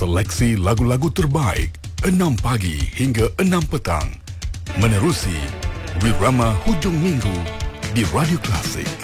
Seleksi lagu-lagu terbaik 6 pagi hingga 6 petang. Menerusi Wirama Hujung Minggu di Radio Klasik.